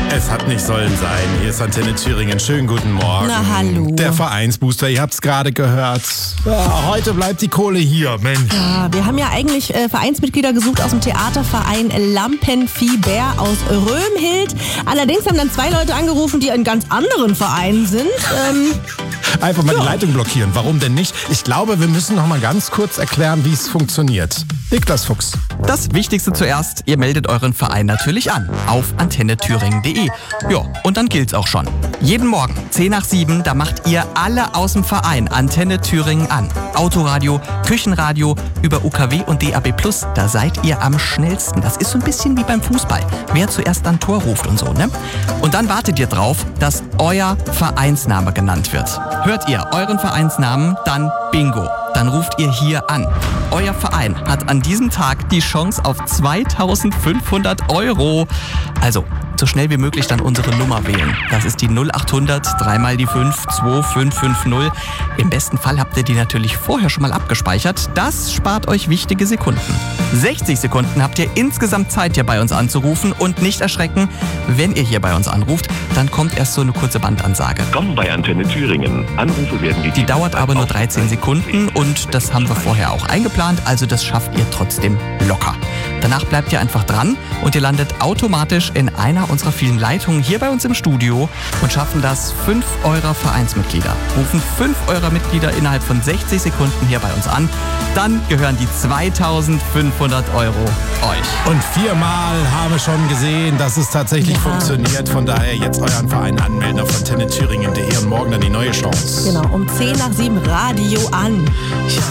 Es hat nicht sollen sein. Hier ist Antenne Thüringen. Schönen guten Morgen. Na, hallo. Der Vereinsbooster, ihr habt es gerade gehört. Ja, heute bleibt die Kohle hier, Mensch. Ja, wir haben ja eigentlich Vereinsmitglieder gesucht aus dem Theaterverein Lampenvieh Bär aus Römhild. Allerdings haben dann 2 Leute angerufen, die in ganz anderen Vereinen sind. Einfach mal die Leitung blockieren. Warum denn nicht? Ich glaube, wir müssen noch mal ganz kurz erklären, wie es funktioniert. Niklas Fuchs. Das Wichtigste zuerst, ihr meldet euren Verein natürlich an auf antennethüringen.de. Ja, und dann gilt's auch schon. Jeden Morgen, 10 nach 7, da macht ihr alle aus dem Verein Antenne Thüringen an. Autoradio, Küchenradio, über UKW und DAB+, da seid ihr am schnellsten. Das ist so ein bisschen wie beim Fußball. Wer zuerst ein Tor ruft und so, ne? Und dann wartet ihr drauf, dass euer Vereinsname genannt wird. Hört ihr euren Vereinsnamen, dann Bingo. Dann ruft ihr hier an. Euer Verein hat an diesem Tag die Chance auf 2.500 €. Also, so schnell wie möglich dann unsere Nummer wählen. Das ist die 0800 3 mal die 5 2550. Im besten Fall habt ihr die natürlich vorher schon mal abgespeichert. Das spart euch wichtige Sekunden. 60 Sekunden habt ihr insgesamt Zeit, hier bei uns anzurufen. Und nicht erschrecken, wenn ihr hier bei uns anruft, dann kommt erst so eine kurze Bandansage. Kommen bei Antenne Thüringen. Anrufe werden Die dauert aber nur 13 Sekunden und das haben wir vorher auch eingeplant, also das schafft ihr trotzdem locker. Danach bleibt ihr einfach dran und ihr landet automatisch in einer unserer vielen Leitungen hier bei uns im Studio und schaffen das 5 eurer Vereinsmitglieder. Rufen 5 eurer Mitglieder innerhalb von 60 Sekunden hier bei uns an. Dann gehören die 2.500 € euch. Und 4-mal haben wir schon gesehen, dass es tatsächlich funktioniert. Von daher jetzt euren Verein anmelden auf antennethüringen.de und morgen dann die neue Chance. Genau, um 10 nach 7 Radio an.